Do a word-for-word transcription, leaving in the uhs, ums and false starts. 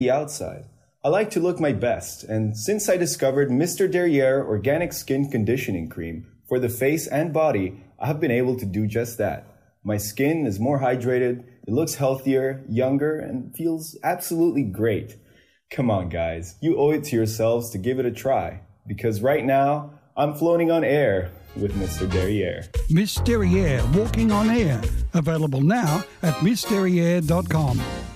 the outside. I like to look my best, and since I discovered Mister Derriere Organic Skin Conditioning Cream for the face and body, I have been able to do just that. My skin is more hydrated, it looks healthier, younger, and feels absolutely great. Come on, guys, you owe it to yourselves to give it a try, because right now, I'm floating on air with Mister Derriere. Miss Derriere Walking on Air. Available now at miss derriere dot com.